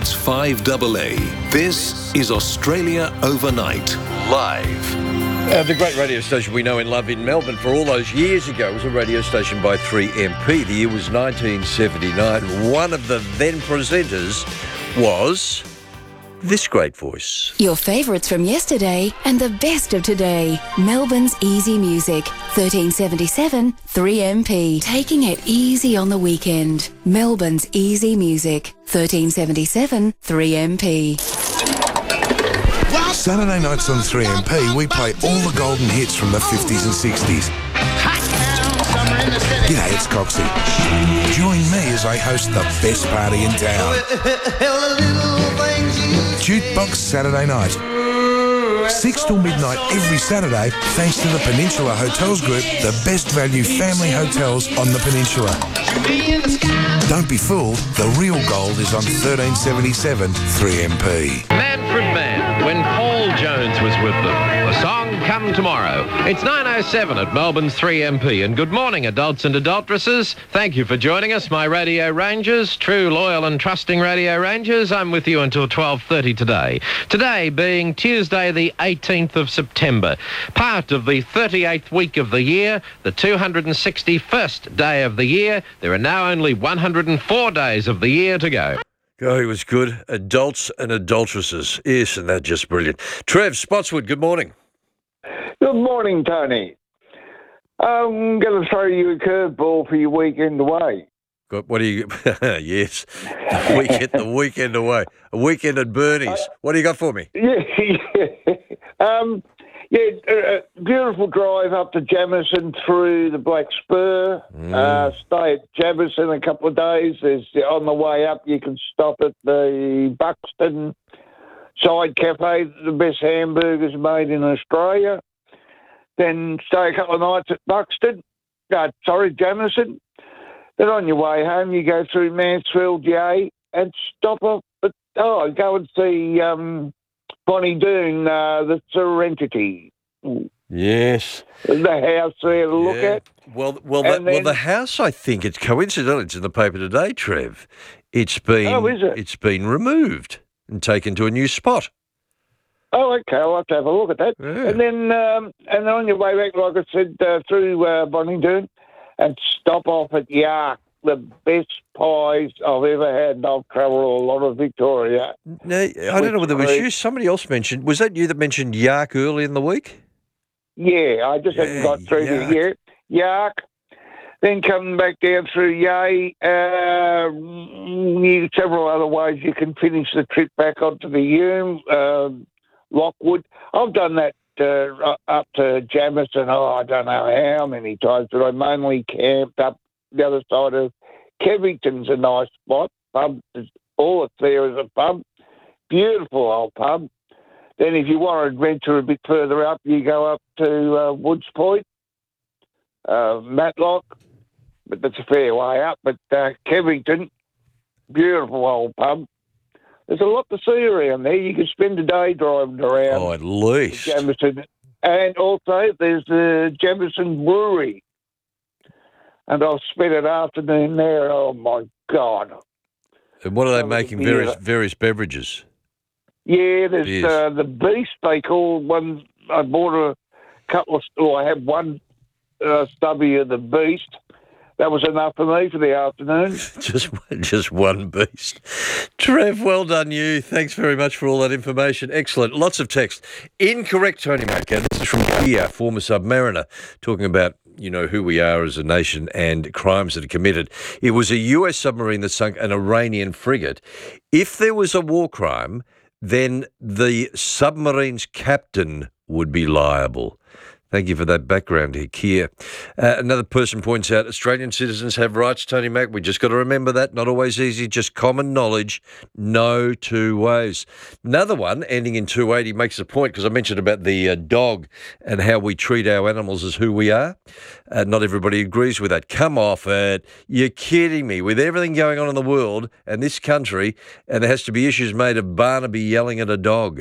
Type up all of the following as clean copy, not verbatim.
It's 5AA. This is Australia Overnight, live. The great radio station we know and love in Melbourne for all those years ago was a radio station by 3MP. The year was 1979. One of the then presenters was this great voice. Your favourites from yesterday and the best of today. Melbourne's Easy Music, 1377 3MP. Taking it easy on the weekend. Melbourne's Easy Music, 1377 3MP. Saturday nights on 3MP, we play all the golden hits from the 50s and 60s. G'day, it's Coxie. Join me as I host the best party in town. Jukebox Saturday night. 6 till midnight every Saturday, thanks to the Peninsula Hotels Group, the best value family hotels on the Peninsula. Don't be fooled, the real gold is on 1377 3MP. Manfred Mann, when Paul Jones was with them. The song Come Tomorrow. It's 9:07 at Melbourne's 3MP. And good morning, adults and adulteresses. Thank you for joining us, my Radio Rangers, true, loyal and trusting Radio Rangers. I'm with you until 12:30 today. Today being Tuesday the 18th of September. Part of the 38th week of the year, the 261st day of the year. There are now only 104 days of the year to go. Oh, he was good. Adults and adulteresses. Isn't that just brilliant? Trev Spotswood, good morning. Good morning, Tony. I'm going to throw you a curveball for your weekend away. What do you... yes, the weekend away. A weekend at Bernie's. What do you got for me? Beautiful drive up to Jamison through the Black Spur. Stay at Jamison a couple of days. On the way up, you can stop at the Buxton Side Cafe, the best hamburgers made in Australia. Then stay a couple of nights at Jamison. Then on your way home, you go through Mansfield, Yea, and stop off go and see Bonnie Doon, the Serenity. Yes. The house there to look at. Well, the house, I think, it's coincidental. It's in the paper today, Trev. It's been, is it? It's been removed and taken to a new spot. Oh, okay. I'll have to have a look at that. Yeah. And then on your way back, like I said, through Bonnie Doon, and stop off at Yark, the best pies I've ever had. And I've travelled a lot of Victoria. No, I don't know whether it was you. Somebody else mentioned. Was that you that mentioned Yark early in the week? Yeah, I just haven't got through there yet. Yark. Then coming back down through Yea, several other ways you can finish the trip back onto the Hume, Lockwood. I've done that up to Jamison, I don't know how many times, but I mainly camped up the other side of Kevington's a nice spot. Pub, all that's there is a pub. Beautiful old pub. Then if you want to adventure a bit further up, you go up to Woods Point, Matlock, but that's a fair way up. But Kevington, beautiful old pub. There's a lot to see around there. You can spend a day driving around. Oh, at least. Jamison. And also there's the Jamison Brewery. And I've spent an afternoon there. Oh, my God. And what are they making? Various beverages? Yeah, there's the Beast, they call one. I bought I had one stubby of the Beast. That was enough for me for the afternoon. just one beast. Trev, well done you. Thanks very much for all that information. Excellent. Lots of text. Incorrect, Tony Macca. This is from Kia, former submariner, talking about, who we are as a nation and crimes that are committed. It was a US submarine that sunk an Iranian frigate. If there was a war crime, then the submarine's captain would be liable. Thank you for that background here, Kia. Another person points out Australian citizens have rights, Tony Mack. We just got to remember that. Not always easy, just common knowledge. No two ways. Another one, ending in 280, makes a point, because I mentioned about the dog and how we treat our animals as who we are. Not everybody agrees with that. Come off it. You're kidding me. With everything going on in the world and this country, and there has to be issues made of Barnaby yelling at a dog.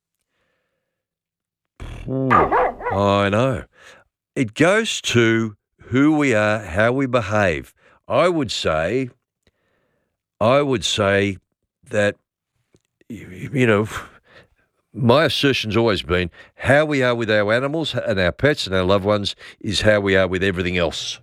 I know. It goes to who we are, how we behave. I would say that you know, my assertion's always been how we are with our animals and our pets and our loved ones is how we are with everything else.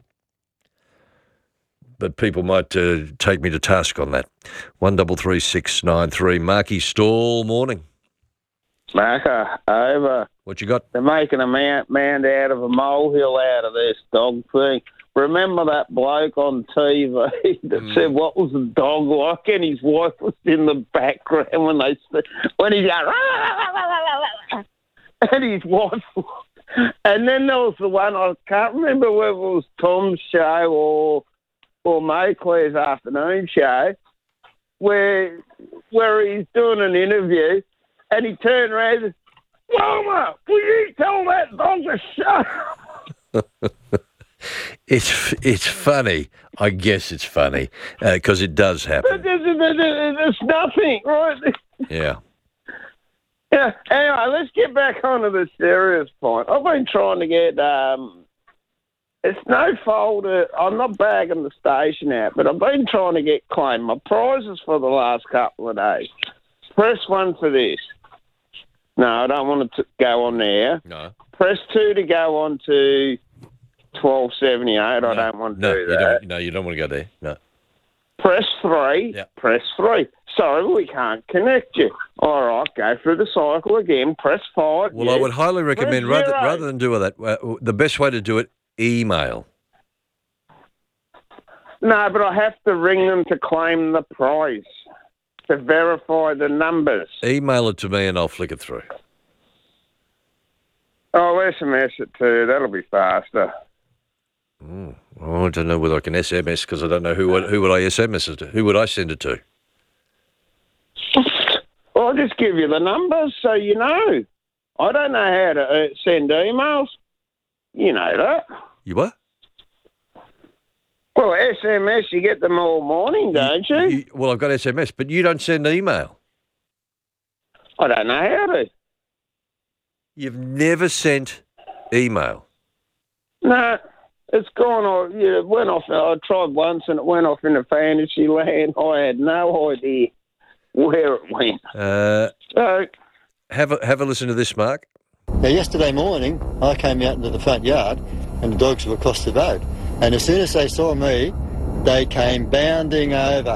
But people might take me to task on that. 133693. Marky Stall, morning. Macca, over. What you got? They're making a man out of a molehill out of this dog thing. Remember that bloke on TV that said what was the dog like, and his wife was in the background when he's going, and his wife. And then there was the one, I can't remember whether it was Tom's show or May Claire's afternoon show, where he's doing an interview, and he turned around and said, "Mama, will you tell that dog to shut?" It's funny. I guess it's funny because it does happen. But there's nothing, right? Yeah. Yeah. Anyway, let's get back onto the serious point. I've been trying to get. It's no fault. I'm not bagging the station out, but I've been trying to get claimed my prizes for the last couple of days. Press 1 for this. No, I don't want to go on there. No. Press 2 to go on to 1278. I don't want to do that. You don't want to go there. No. Press 3. Yeah. Press 3. Sorry, we can't connect you. All right, go through the cycle again. Press 5. Well, I would highly recommend, rather than do that, the best way to do it, email. No, but I have to ring them to claim the prize, to verify the numbers. Email it to me and I'll flick it through. Oh, SMS it too. That'll be faster. Oh, I don't know whether I can SMS because I don't know who would I SMS it to. Who would I send it to? Well, I'll just give you the numbers so you know. I don't know how to send emails. You know that. You what? Well, SMS, you get them all morning, don't you? Well, I've got SMS, but you don't send email. I don't know how to. You've never sent email? No, it's gone off. It went off. I tried once and it went off into fantasy land. I had no idea where it went. So have a listen to this, Mark. Now, yesterday morning, I came out into the front yard and the dogs were across the road. And as soon as they saw me, they came bounding over.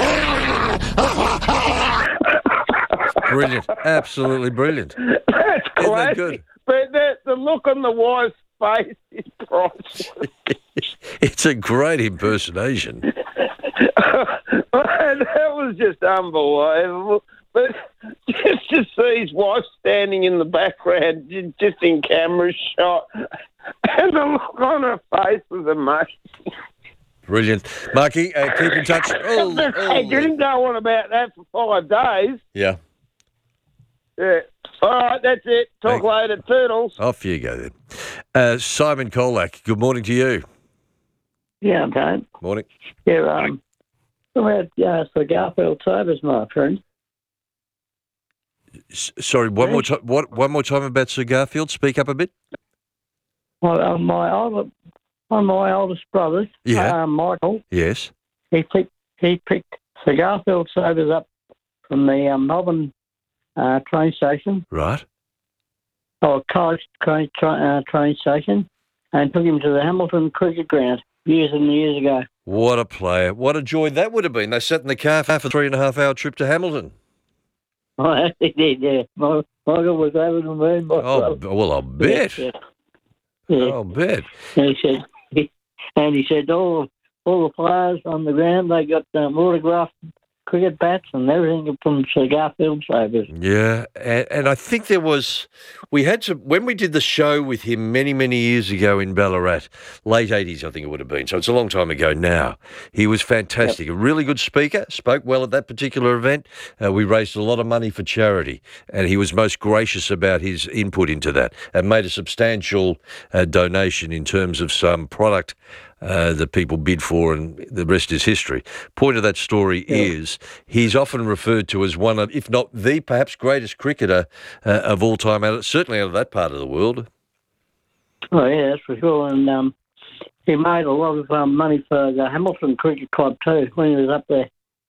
Brilliant. Absolutely brilliant. That's Isn't that classic. good? But the look on the wife's face is priceless. It's a great impersonation. That was just unbelievable. But just to see his wife standing in the background, just in camera shot, and the look on her face was amazing. Brilliant. Marky, keep in touch. It didn't go on about that for 5 days. Yeah. Yeah. All right, that's it. Talk later. Toodles. Off you go then. Simon Colac, good morning to you. Yeah, okay. Morning. Yeah, about the Garfield Sabres, my friend. Sorry, one more time. One more time about Sir Garfield. Speak up a bit. Well, one of my oldest brothers, Michael. Yes. He picked the Garfield Sabres up from the Melbourne train station. Right. Or college train station, and took him to the Hamilton cricket ground years and years ago. What a player! What a joy that would have been. They sat in the car for a 3.5-hour trip to Hamilton. Oh, he did, yeah. Michael was over the moon. Oh, well, I'll bet. Yeah. I'll bet. And he said all the players on the ground, they got autographed cricket bats and everything from Sir Garfield Sabres. Yeah, and I think we had some, when we did the show with him many, many years ago in Ballarat, late 80s I think it would have been, so it's a long time ago now. He was fantastic, a really good speaker, spoke well at that particular event. We raised a lot of money for charity, and he was most gracious about his input into that and made a substantial donation in terms of some product that people bid for, and the rest is history. Point of that story is he's often referred to as one of, if not the perhaps greatest cricketer of all time, certainly out of that part of the world. Oh, yeah, that's for sure. And he made a lot of money for the Hamilton Cricket Club too when he was up there.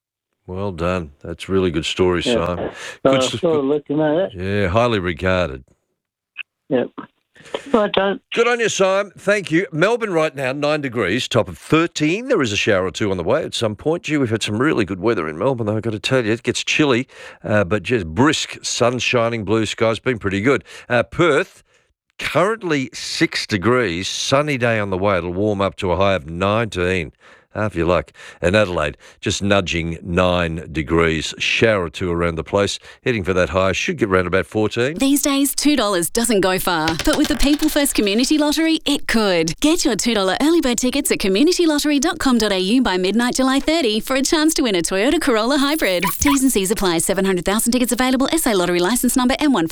Well done. That's really good story, Yeah. Simon. So Good I sort of let you know that. Yeah, highly regarded. Yep. Right, don't. Good on you, Simon. Thank you. Melbourne right now, 9 degrees, top of 13. There is a shower or two on the way at some point. Gee, we've had some really good weather in Melbourne, though, I've got to tell you. It gets chilly, but just brisk, sun shining, blue skies, been pretty good. Perth, currently 6 degrees, sunny day on the way. It'll warm up to a high of 19. Half your luck. And Adelaide, just nudging 9 degrees. Shower or two around the place. Heading for that high. Should get around about 14. These days, $2 doesn't go far, but with the People First Community Lottery, it could. Get your $2 early bird tickets at communitylottery.com.au by midnight July 30 for a chance to win a Toyota Corolla Hybrid. T's and C's apply. 700,000 tickets available. SA Lottery licence number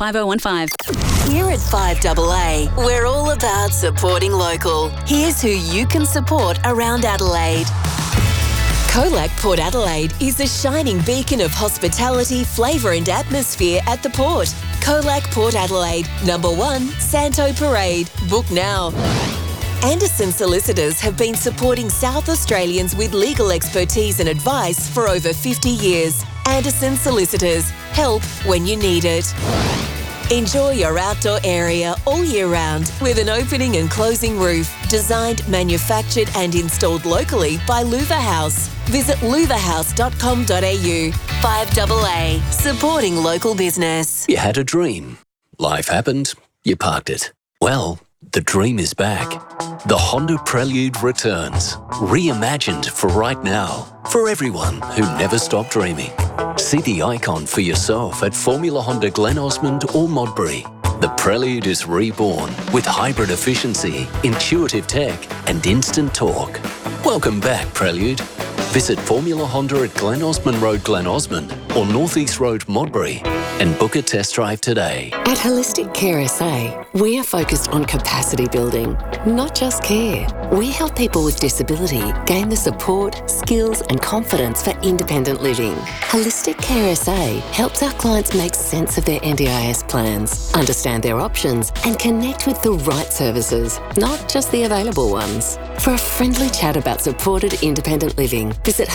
M15015. Here at 5AA, we're all about supporting local. Here's who you can support around Adelaide. Colac Port Adelaide is the shining beacon of hospitality, flavour and atmosphere at the port. Colac Port Adelaide, number 1, Santo Parade. Book now. Anderson Solicitors have been supporting South Australians with legal expertise and advice for over 50 years. Anderson Solicitors. Help when you need it. Enjoy your outdoor area all year round with an opening and closing roof. Designed, manufactured and installed locally by Louver House. Visit louverhouse.com.au. 5AA, supporting local business. You had a dream. Life happened. You parked it. Well, the dream is back. The Honda Prelude returns. Reimagined for right now. For everyone who never stopped dreaming. See the icon for yourself at Formula Honda Glen Osmond or Modbury. The Prelude is reborn with hybrid efficiency, intuitive tech and instant torque. Welcome back, Prelude. Visit Formula Honda at Glen Osmond Road, Glen Osmond or North East Road, Modbury and book a test drive today. At Holistic Care SA, we are focused on capacity building, not just care. We help people with disability gain the support, skills and confidence for independent living. Holistic Care SA helps our clients make sense of their NDIS plans, understand their options and connect with the right services, not just the available ones. For a friendly chat about supported independent living, visit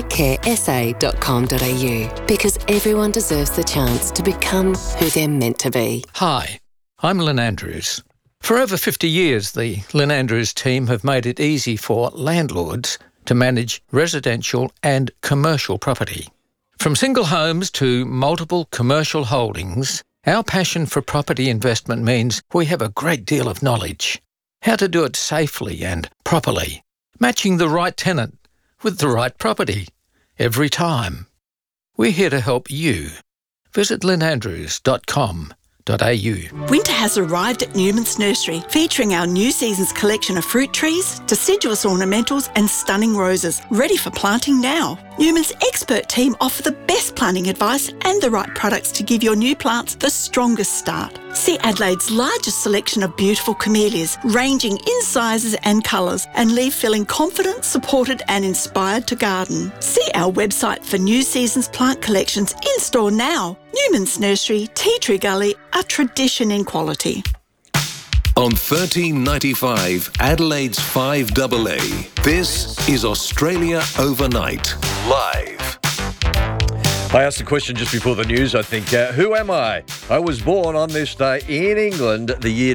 holisticcaresa.com.au because everyone deserves the chance to become who they're meant to be. Hi, I'm Lynn Andrews. For over 50 years, the Lynn Andrews team have made it easy for landlords to manage residential and commercial property. From single homes to multiple commercial holdings, our passion for property investment means we have a great deal of knowledge. How to do it safely and properly, matching the right tenant with the right property every time. We're here to help you. Visit lynnandrews.com.au. Winter has arrived at Newman's Nursery, featuring our new season's collection of fruit trees, deciduous ornamentals and stunning roses, ready for planting now. Newman's expert team offer the best planting advice and the right products to give your new plants the strongest start. See Adelaide's largest selection of beautiful camellias, ranging in sizes and colours, and leave feeling confident, supported and inspired to garden. See our website for new season's plant collections in store now. Newman's Nursery, Tea Tree Gully, a tradition in quality. On 1395 Adelaide's 5AA, this is Australia Overnight, live. I asked the question just before the news, I think. Who am I? I was born on this day in England, the year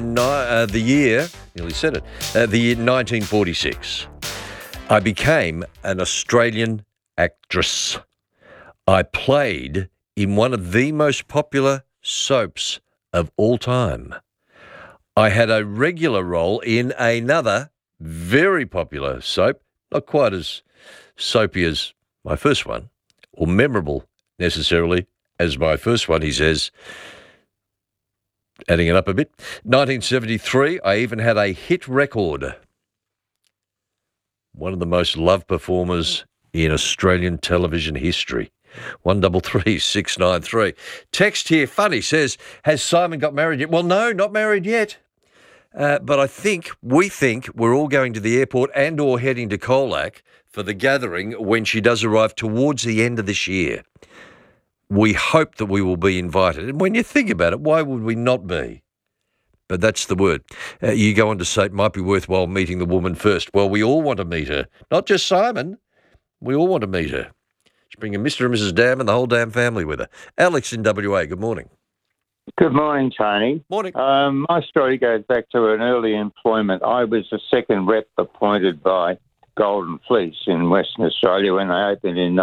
1946. I became an Australian actress. I played in one of the most popular soaps of all time. I had a regular role in another very popular soap, not quite as soapy as my first one, or memorable necessarily as my first one, he says, adding it up a bit. 1973, I even had a hit record. One of the most loved performers in Australian television history. 133 693. Text here, funny, says, has Simon got married yet? Well, no, not married yet. But we think we're all going to the airport and or heading to Colac for the gathering when she does arrive towards the end of this year. We hope that we will be invited. And when you think about it, why would we not be? But that's the word. You go on to say it might be worthwhile meeting the woman first. Well, we all want to meet her. Not just Simon. We all want to meet her. She's bringing Mr. and Mrs. Dam and the whole Dam family with her. Alex in WA, good morning. Good morning, Tony. Morning. My story goes back to an early employment. I was the second rep appointed by Golden Fleece in Western Australia when they opened in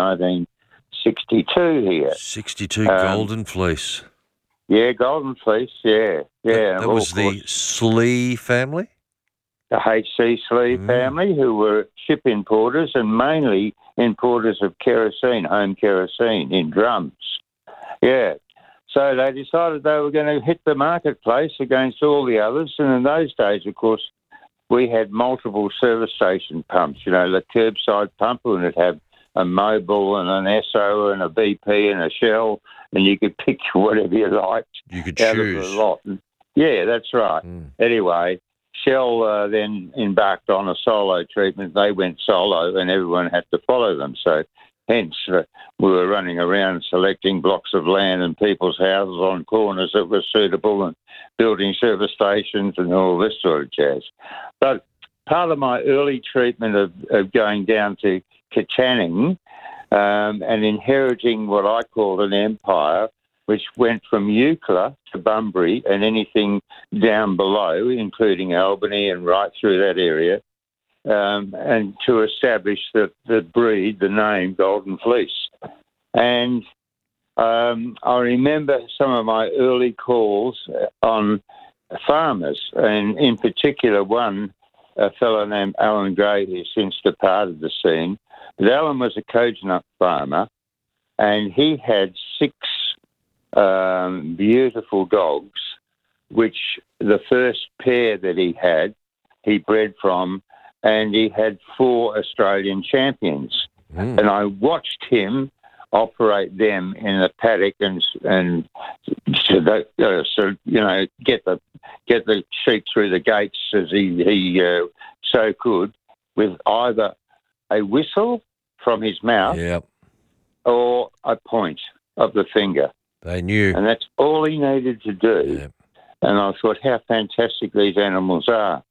1962 here. 62 Golden Fleece. Yeah, Golden Fleece, yeah. That was the Slee family? The H.C. Slee family, who were ship importers and mainly importers of kerosene, home kerosene, in drums. Yeah. So they decided they were going to hit the marketplace against all the others. And in those days, of course, we had multiple service station pumps, the curbside pump, and it'd have a Mobil and an Esso and a BP and a Shell, and you could pick whatever you liked. You could out choose. of the lot. Yeah, that's right. Anyway, Shell then embarked on a solo treatment. They went solo, and everyone had to follow them. So hence, we were running around selecting blocks of land and people's houses on corners that were suitable and building service stations and all this sort of jazz. But part of my early treatment of going down to Katanning and inheriting what I called an empire, which went from Eucla to Bunbury and anything down below, including Albany and right through that area, and to establish the breed, the name Golden Fleece. And I remember some of my early calls on farmers, and in particular a fellow named Alan Gray, who's since departed the scene. But Alan was a coconut farmer, and he had 6 beautiful dogs, which the first pair that he bred from, and he had 4 Australian champions. And I watched him operate them in the paddock and get the sheep through the gates as he so could, with either a whistle from his mouth or a point of the finger. They knew. And that's all he needed to do. Yep. And I thought how fantastic these animals are.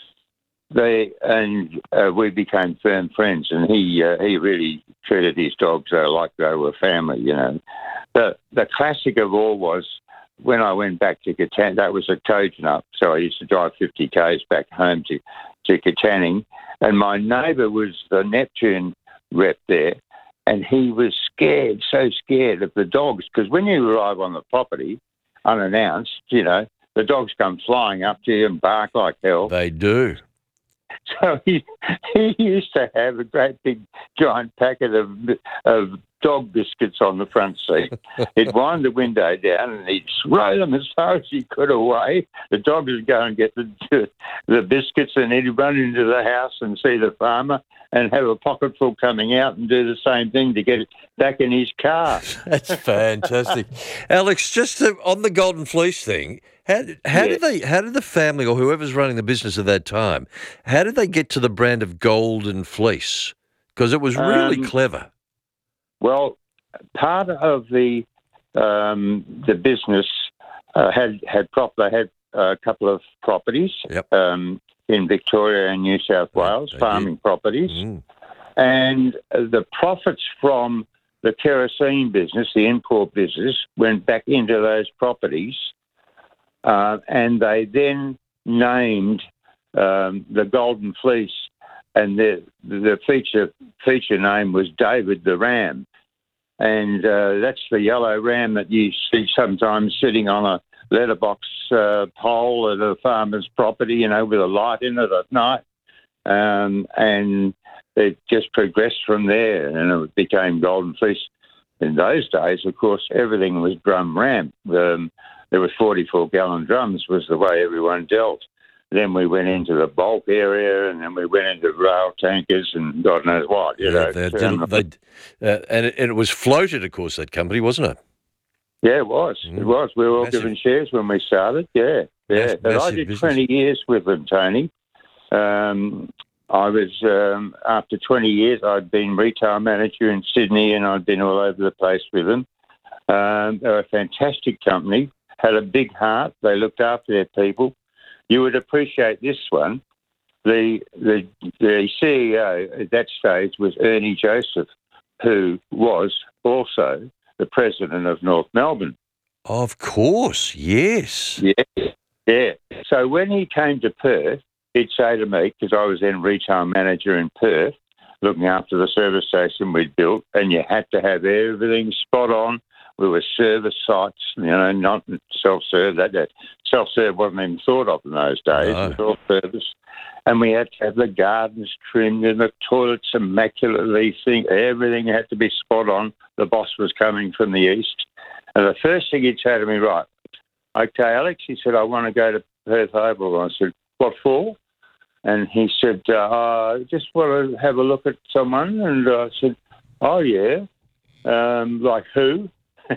We became firm friends, and he really treated his dogs like they were family, The classic of all was when I went back to Katanning. That was at Kojonup, so I used to drive 50 k's back home to Katanning, and my neighbour was the Neptune rep there, and he was so scared of the dogs, because when you arrive on the property unannounced, the dogs come flying up to you and bark like hell. They do. So he used to have a great big giant packet of dog biscuits on the front seat. He'd wind the window down and he'd throw them as far as he could away. The dogs would go and get the biscuits, and he'd run into the house and see the farmer and have a pocketful coming out and do the same thing to get it back in his car. That's fantastic. Alex, just on the Golden Fleece thing, how did the family or whoever's running the business at that time, how did they get to the brand of Golden Fleece? Because it was really clever. Well, part of the business had a couple of properties in Victoria and New South Wales, farming properties, and the profits from the kerosene business, the import business, went back into those properties. And they then named the Golden Fleece, and the feature name was David the Ram. And that's the yellow ram that you see sometimes sitting on a letterbox pole at a farmer's property, with a light in it at night. And it just progressed from there, and it became Golden Fleece. In those days, of course, everything was drum ram. There was 44-gallon drums was the way everyone dealt. Then we went into the bulk area, and then we went into rail tankers and God knows what. And it was floated, of course, that company, wasn't it? Yeah, it was. It was. We were all given shares when we started. Yeah. But I did business. 20 years with them, Tony. I was, after 20 years, I'd been retail manager in Sydney, and I'd been all over the place with them. They're a fantastic company, had a big heart. They looked after their people. You would appreciate this one. The CEO at that stage was Ernie Joseph, who was also the president of North Melbourne. Of course, yes. Yeah. So when he came to Perth, he'd say to me, because I was then retail manager in Perth, looking after the service station we'd built, and you had to have everything spot on. We were service sites, not self-serve. That self-serve wasn't even thought of in those days. No. It was all service. And we had to have the gardens trimmed and the toilets immaculately. Everything had to be spot on. The boss was coming from the east. And the first thing he'd say to me, right, okay, Alex, he said, I want to go to Perth Oval. I said, what for? And he said, I just want to have a look at someone. And I said, oh, yeah, like who?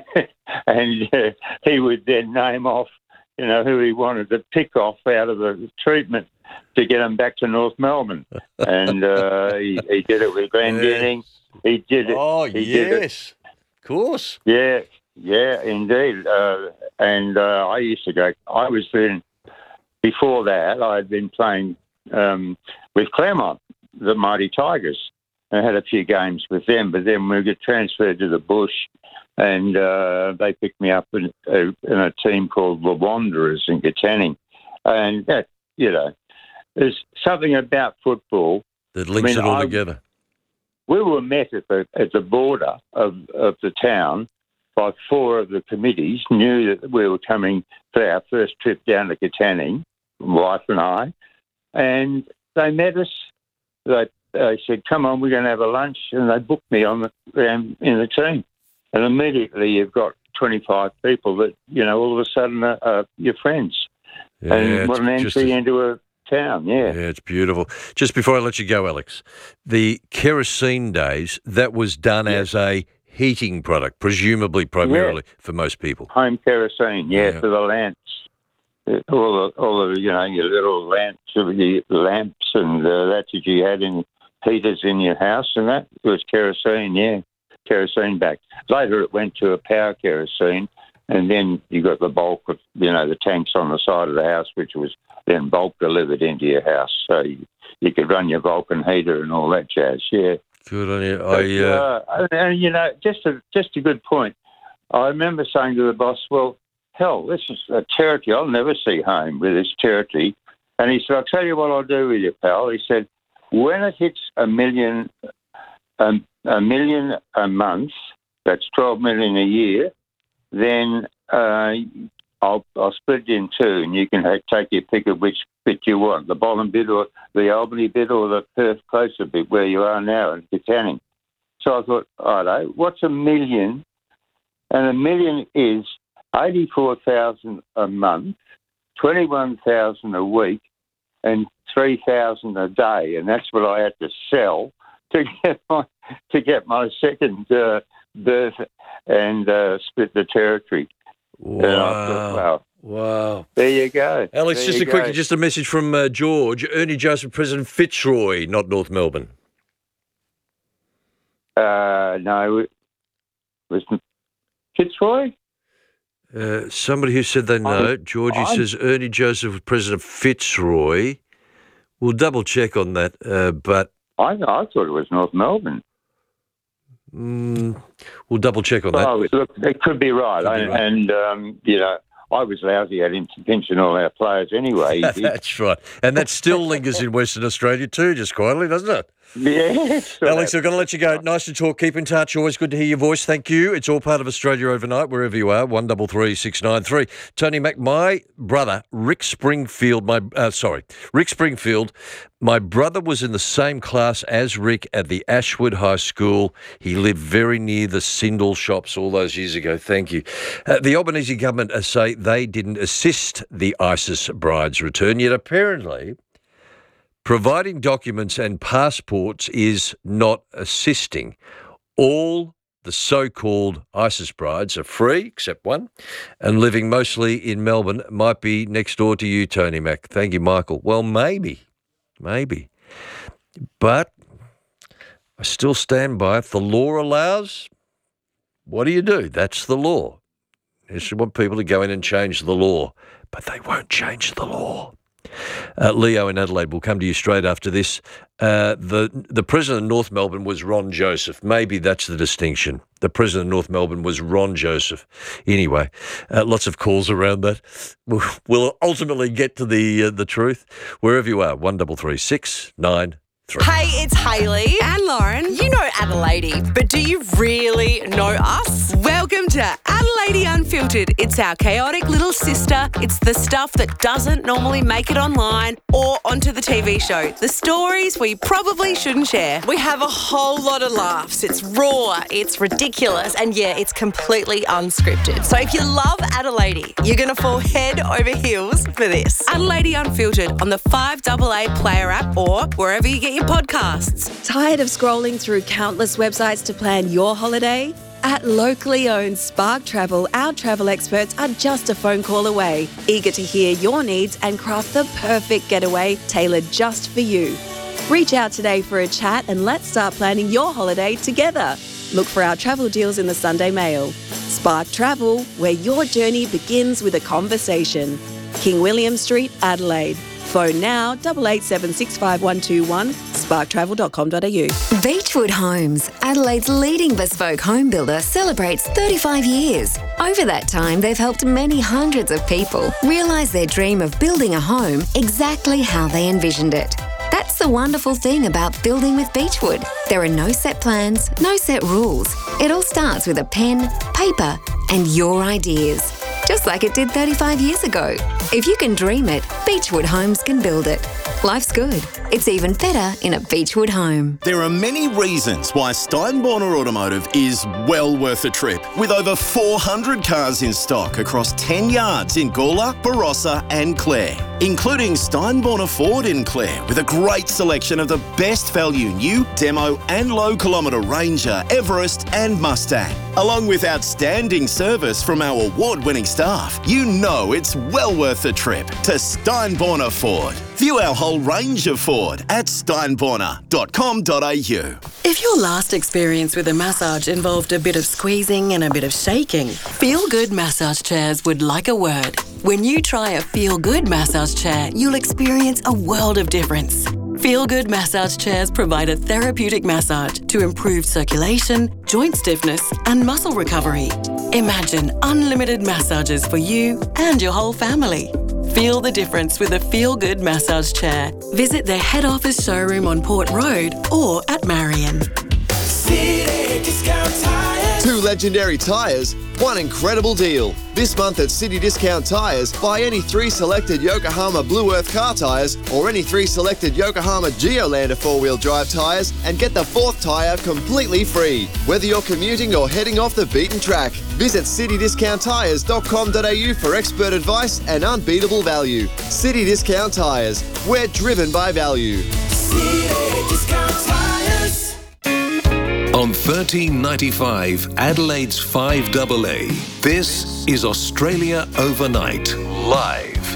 And he would then name off, who he wanted to pick off out of the treatment to get him back to North Melbourne. And he did it with Glendinning. He did it. Oh, yes. Of course. Yeah, indeed. And I used to go, I was then, before that, I had been playing with Claremont, the Mighty Tigers. I had a few games with them, but then we got transferred to the Bush, and they picked me up in a team called the Wanderers in Katanning. And that, there's something about football that links it all together. We were met at the border of the town by 4 of the committees, knew that we were coming for our first trip down to Katanning, my wife and I, and they met us. They said, come on, we're going to have a lunch, and they booked me in the team. And immediately you've got 25 people that, all of a sudden are your friends. Yeah, and what an entry into a town, yeah. Yeah, it's beautiful. Just before I let you go, Alex, the kerosene days, that was done as a heating product, presumably primarily for most people. Home kerosene, for the lamps. All the your little lamps, the lamps and that's what you had in heaters in your house, and that was kerosene, kerosene back. Later it went to a power kerosene, and then you got the bulk of, the tanks on the side of the house, which was then bulk delivered into your house. So you could run your Vulcan heater and all that jazz, Good on you. And just a good point. I remember saying to the boss, well, hell, this is a territory. I'll never see home with this territory. And he said, I'll tell you what I'll do with you, pal. He said, when it hits a million a month, that's 12 million a year, then I'll split it in 2, and you can take your pick of which bit you want, the Bollum bit or the Albany bit or the Perth Closer bit where you are now in Katanning. So I thought, righto, what's a million? And a million is 84,000 a month, 21,000 a week, and 3,000 a day, and that's what I had to sell to get my second berth and split the territory. Wow. Wow. There you go. Alex, just a message from George. Ernie Joseph, President Fitzroy, not North Melbourne. No, it was Fitzroy? Somebody who said they know. Georgie says Ernie Joseph, President Fitzroy. We'll double check on that, but I thought it was North Melbourne. We'll double check on that. Oh, look, it could be right. And I was lousy at him to pension all our players anyway. That's right. And that still lingers in Western Australia too, just quietly, doesn't it? Yes. Alex, I'm going to let you go. Nice to talk. Keep in touch. Always good to hear your voice. Thank you. It's all part of Australia Overnight, wherever you are. 133 693. Tony Mac, my brother, Rick Springfield, my brother was in the same class as Rick at the Ashwood High School. He lived very near the Sindel shops all those years ago. Thank you. The Albanese government say they didn't assist the ISIS bride's return, yet apparently providing documents and passports is not assisting. All the so-called ISIS brides are free, except one, and living mostly in Melbourne. Might be next door to you, Tony Mac. Thank you, Michael. Well, maybe. But I still stand by, if the law allows, what do you do? That's the law. You should want people to go in and change the law, but they won't change the law. Leo in Adelaide, will come to you straight after this. The president of North Melbourne was Ron Joseph. Maybe that's the distinction. The president of North Melbourne was Ron Joseph. Anyway, lots of calls around that. We'll ultimately get to the truth. Wherever you are, 1336 9. Hey, it's Hayley and Lauren. You know Adelaide, but do you really know us? Welcome to Adelaide Unfiltered. It's our chaotic little sister. It's the stuff that doesn't normally make it online or onto the TV show. The stories we probably shouldn't share. We have a whole lot of laughs. It's raw, it's ridiculous, and yeah, it's completely unscripted. So if you love Adelaide, you're going to fall head over heels for this. Adelaide Unfiltered on the 5AA Player app or wherever you get your podcasts. Tired of scrolling through countless websites to plan your holiday? At locally owned Spark Travel, our travel experts are just a phone call away, eager to hear your needs and craft the perfect getaway tailored just for you. Reach out today for a chat and let's start planning your holiday together. Look for our travel deals in the Sunday Mail. Spark Travel, where your journey begins with a conversation. King William Street, Adelaide. Phone now 88765121 sparktravel.com.au. Beechwood Homes, Adelaide's leading bespoke home builder, celebrates 35 years. Over that time, they've helped many hundreds of people realise their dream of building a home exactly how they envisioned it. That's the wonderful thing about building with Beechwood. There are no set plans, no set rules. It all starts with a pen, paper, and your ideas. Just like it did 35 years ago. If you can dream it, Beechwood Homes can build it. Life's good. It's even better in a Beechwood home. There are many reasons why Steinborner Automotive is well worth a trip. With over 400 cars in stock across 10 yards in Gawler, Barossa and Clare. Including Steinborner Ford in Clare with a great selection of the best value new, demo and low kilometre Ranger, Everest and Mustang. Along with outstanding service from our award-winning staff, you know it's well worth a trip to Steinborner Ford. View our whole range of Ford at steinborner.com.au. If your last experience with a massage involved a bit of squeezing and a bit of shaking, Feel Good Massage Chairs would like a word. When you try a Feel Good massage chair, you'll experience a world of difference. Feel Good massage chairs provide a therapeutic massage to improve circulation, joint stiffness, and muscle recovery. Imagine unlimited massages for you and your whole family. Feel the difference with a Feel Good massage chair. Visit their head office showroom on Port Road or at Marion. City Discount Tires. Two legendary tyres, one incredible deal. This month at City Discount Tyres, buy any 3 selected Yokohama Blue Earth car tyres or any 3 selected Yokohama Geolander 4-wheel drive tyres and get the 4th tyre completely free. Whether you're commuting or heading off the beaten track, visit citydiscounttyres.com.au for expert advice and unbeatable value. City Discount Tyres, we're driven by value. City Discount Tyres. On 1395 Adelaide's 5AA, this is Australia Overnight, live.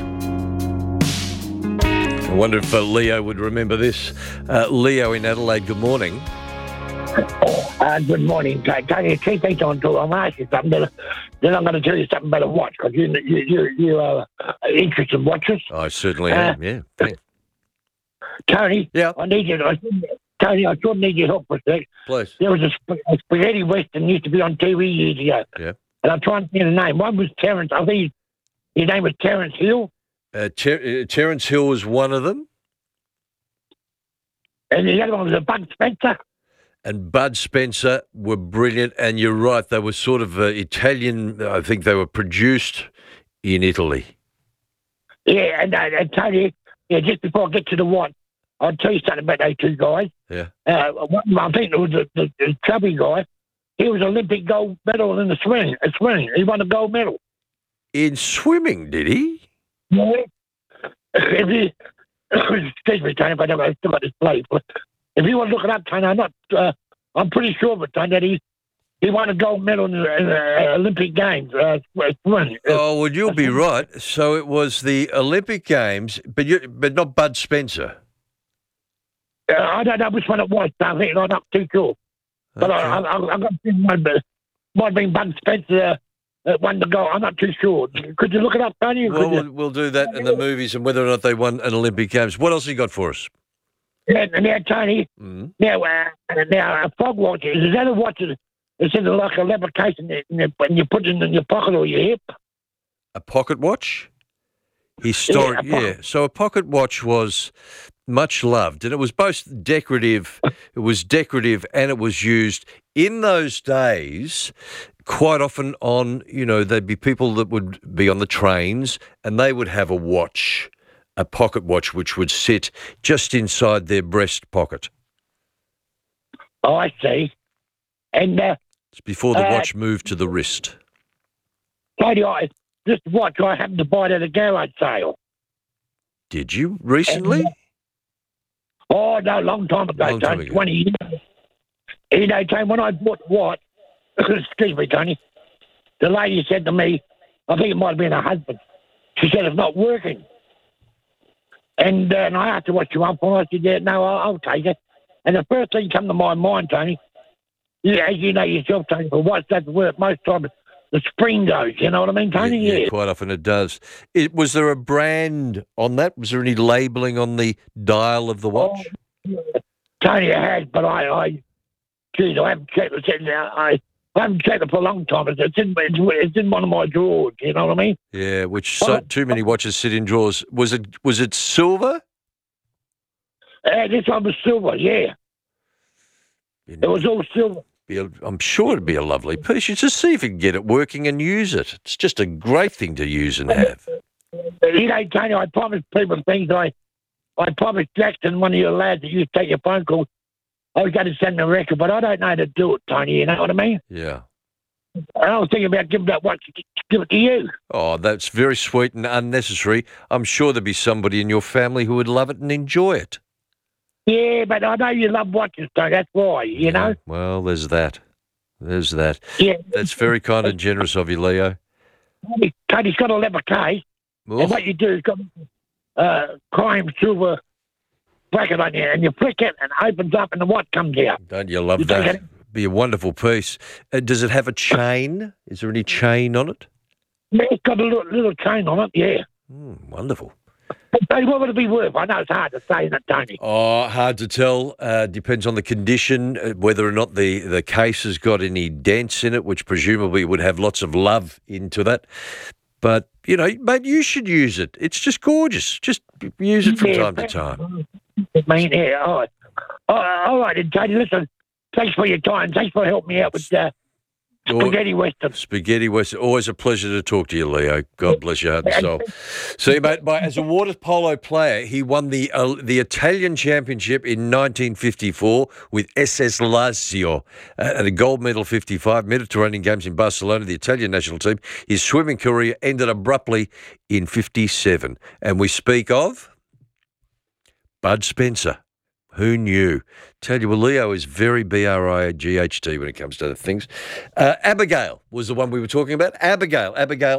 I wonder if Leo would remember this. Leo in Adelaide, good morning. Good morning. Can you keep it on to I'm asking something, then I'm going to tell you something about a watch, because you are interested in watches. I certainly am, yeah. Thanks. Tony, I need you. Tony, I sort of need your help for a sec. Please. There was a spaghetti western used to be on TV years ago. Yeah. And I'm trying to think of the name. One was Terence. I think his name was Terence Hill. Terence Hill was one of them. And the other one was Bud Spencer. And Bud Spencer were brilliant. And you're right, they were sort of Italian. I think they were produced in Italy. Yeah, and Tony, just before I get to the watch, I'll tell you something about those two guys. Yeah. I think it was the chubby guy. He was Olympic gold medal in the swimming. He won a gold medal. In swimming, did he? Yeah. Excuse me, Tony, if I don't still got this place. But if you want to look it up, Tony, I'm pretty sure of it, Tony, that he won a gold medal in the Olympic Games. Swimming. Oh, well, you'll be right. So it was the Olympic Games, but not Bud Spencer. I don't know which one it was. I think I'm not too sure. But okay. I got to think might have been Bud Spencer that won the gold. I'm not too sure. Could you look it up, Tony? Well, we'll do that in the movies and whether or not they won an Olympic Games. What else have you got for us? Yeah, now, Tony, now a fog watch, is that a watch that's in like a leather case and you put it in your pocket or your hip? A pocket watch? Historic, yeah. So a pocket watch was much loved, and it was both decorative. It was decorative, and it was used in those days. Quite often, there'd be people that would be on the trains, and they would have a watch, a pocket watch, which would sit just inside their breast pocket. Oh, I see. And it's before the watch moved to the wrist. Lady, this watch I happened to buy it at a garage sale. Did you recently? Oh, no, long time ago, Tony, 20 years. You know, Tony, when I bought the watch, excuse me, Tony, the lady said to me, I think it might have been her husband, she said, it's not working. And I asked her what you want for. I said, yeah, no, I'll take it. And the first thing come to my mind, Tony, as you know yourself, Tony, for what's that work, most times the spring goes, you know what I mean, Tony? Yeah, quite often it does. Was there a brand on that? Was there any labelling on the dial of the watch? Tony, it has, but I haven't checked it. I haven't checked it for a long time. It's in one of my drawers, you know what I mean? Yeah, too many watches sit in drawers. Was it silver? This one was silver, yeah. It was all silver. I'm sure it'd be a lovely piece. You just see if you can get it working and use it. It's just a great thing to use and have. You know, Tony, I promised people things. I promised Jackson, one of your lads that used to take your phone call, I was going to send him a record, but I don't know how to do it, Tony, you know what I mean? Yeah. I was thinking about giving that watch, give it to you. Oh, that's very sweet and unnecessary. I'm sure there'd be somebody in your family who would love it and enjoy it. Yeah, but I know you love watches, Tony, that's why, you know? Well, there's that. Yeah. That's very kind and generous of you, Leo. Tony's got a leather case, and what you do is got crime silver bracket on you, and you flick it, and it opens up, and the watch comes out. Don't you love that? Be a wonderful piece. Does it have a chain? Is there any chain on it? Yeah, it's got a little chain on it, yeah. Wonderful. Hey, what would it be worth? I know it's hard to say, isn't it, Tony? Oh, hard to tell. Depends on the condition, whether or not the case has got any dents in it, which presumably would have lots of love into that. But, you know, mate, you should use it. It's just gorgeous. Just use it from time to time. I mean, yeah, all right, then, Tony, listen, thanks for your time. Thanks for helping me out with Spaghetti Western. Spaghetti Western. Always a pleasure to talk to you, Leo. God bless your heart and soul. See, mate, as a water polo player, he won the Italian Championship in 1954 with SS Lazio and a gold medal 55, Mediterranean Games in Barcelona, the Italian national team. His swimming career ended abruptly in 57. And we speak of Bud Spencer. Who knew? Tell you, well, Leo is very B-R-I-G-H-T when it comes to things. Abigail was the one we were talking about. Abigail.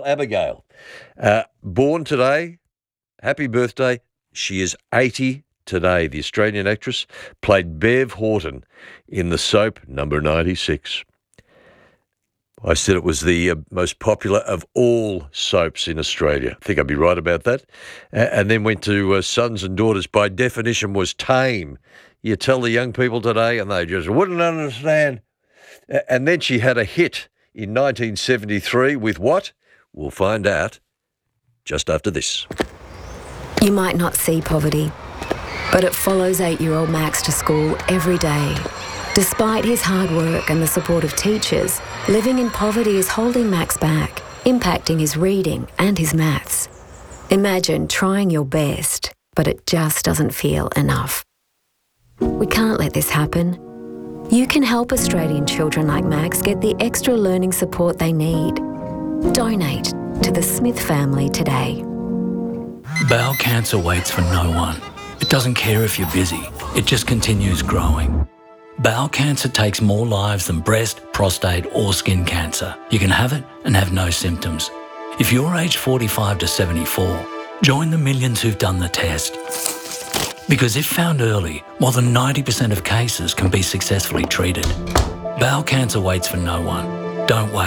Born today. Happy birthday. She is 80 today. The Australian actress played Bev Horton in the soap Number 96. I said it was the most popular of all soaps in Australia. I think I'd be right about that. And then went to Sons and Daughters. By definition, was tame. You tell the young people today, and they just wouldn't understand. And then she had a hit in 1973 with what? We'll find out just after this. You might not see poverty, but it follows 8-year-old Max to school every day. Despite his hard work and the support of teachers, living in poverty is holding Max back, impacting his reading and his maths. Imagine trying your best, but it just doesn't feel enough. We can't let this happen. You can help Australian children like Max get the extra learning support they need. Donate to the Smith family today. Bowel cancer waits for no one. It doesn't care if you're busy. It just continues growing. Bowel cancer takes more lives than breast, prostate or skin cancer. You can have it and have no symptoms. If you're aged 45 to 74, join the millions who've done the test. Because if found early, more than 90% of cases can be successfully treated. Bowel cancer waits for no one. Don't wait.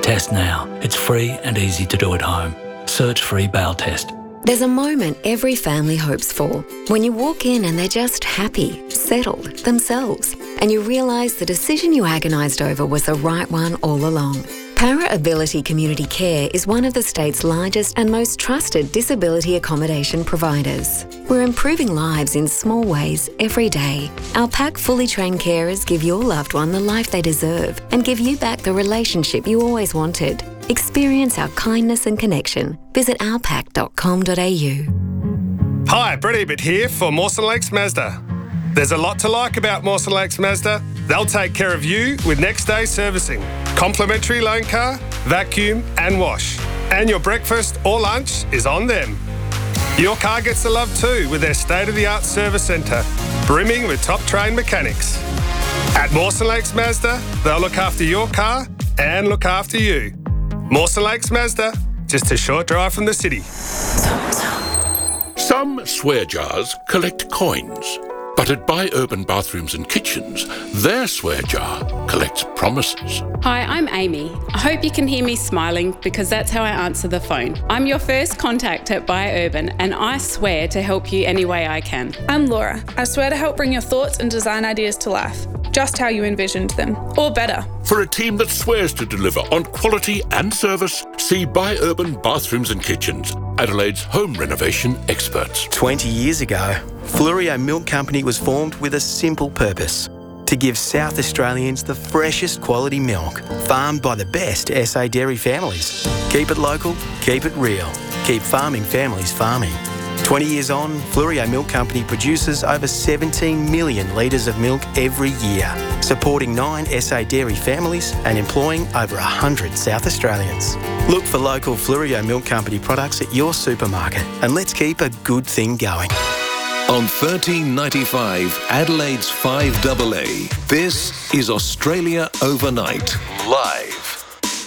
Test now. It's free and easy to do at home. Search free bail test. There's a moment every family hopes for. When you walk in and they're just happy, settled, themselves, and you realise the decision you agonised over was the right one all along. Para Ability Community Care is one of the state's largest and most trusted disability accommodation providers. We're improving lives in small ways every day. Our PAC fully trained carers give your loved one the life they deserve and give you back the relationship you always wanted. Experience our kindness and connection. Visit ourpac.com.au. Hi, Brett Ebert here for Mawson Lakes Mazda. There's a lot to like about Mawson Lakes Mazda. They'll take care of you with next day servicing, complimentary loan car, vacuum and wash. And your breakfast or lunch is on them. Your car gets the love too with their state-of-the-art service centre, brimming with top-trained mechanics. At Mawson Lakes Mazda, they'll look after your car and look after you. Mawson Lakes Mazda, just a short drive from the city. Some swear jars collect coins. But at Buy Urban Bathrooms and Kitchens, their swear jar collects promises. Hi, I'm Amy. I hope you can hear me smiling because that's how I answer the phone. I'm your first contact at Buy Urban and I swear to help you any way I can. I'm Laura. I swear to help bring your thoughts and design ideas to life, just how you envisioned them, or better. For a team that swears to deliver on quality and service, see Buy Urban Bathrooms and Kitchens, Adelaide's home renovation experts. 20 years ago, Fluorio Milk Company was formed with a simple purpose: to give South Australians the freshest quality milk, farmed by the best SA dairy families. Keep it local, keep it real, keep farming families farming. 20 years on, Fluorio Milk Company produces over 17 million litres of milk every year, supporting 9 SA dairy families and employing over 100 South Australians. Look for local Fluorio Milk Company products at your supermarket and let's keep a good thing going. On 1395 Adelaide's 5AA, this is Australia Overnight, live.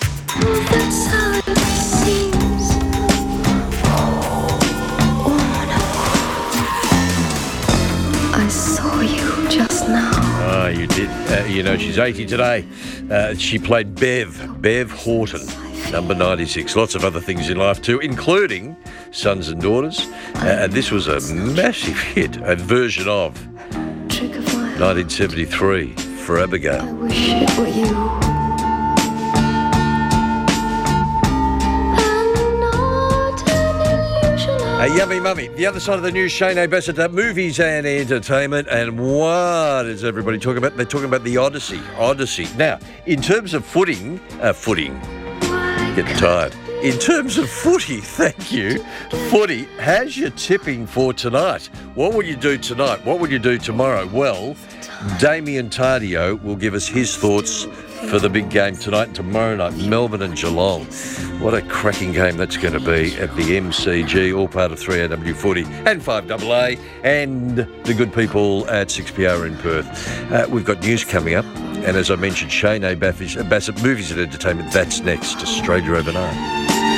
I saw you just now. Oh, you did. She's 80 today. She played Bev Horton, number 96. Lots of other things in life too, including Sons and Daughters. And this was a massive hit, a version of 1973 for Abigail. I wish it were you. Yummy Mummy. The other side of the news, Shane Bassett, movies and entertainment. And what is everybody talking about? They're talking about the Odyssey. Now, in terms of footing, getting tired. In terms of footy, thank you. Footy, how's your tipping for tonight? What will you do tonight? What will you do tomorrow? Well, Damien Tardio will give us his thoughts for the big game tonight and tomorrow night, Melbourne and Geelong. What a cracking game that's going to be at the MCG, all part of 3AW Footy and 5AA and the good people at 6PR in Perth. We've got news coming up, and as I mentioned, Shane Bassett, movies and entertainment, that's next, Australia Overnight.